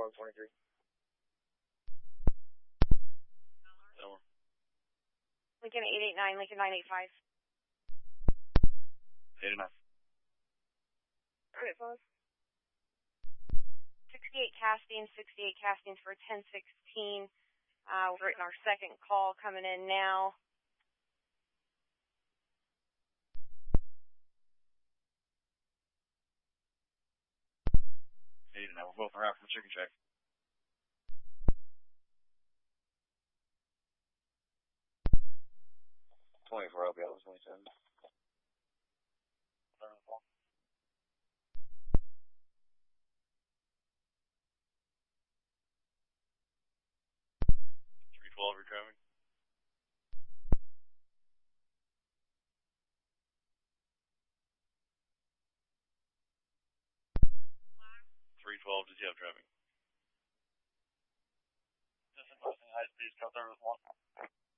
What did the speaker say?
23. Over. Lincoln 889, Lincoln 985. 89. Alright, fellas. 68 castings for 1016. We're getting our second call coming in now. We're both around from Chicken Shack. I'll be out with 27. 312, you're driving. $312, did you have driving? Just enforcing high speeds, come 31.